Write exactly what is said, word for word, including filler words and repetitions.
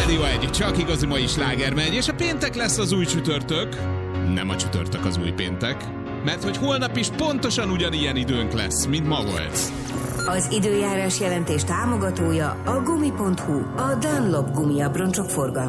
Rádió egy, csak igazi mai sláger megy, és a péntek lesz az új csütörtök. Nem a csütörtök az új péntek, mert hogy holnap is pontosan ugyanilyen időnk lesz, mint ma volt. Az időjárás jelentés támogatója a gumi pont hu, a Dunlop gumiabroncsok forgalmazója.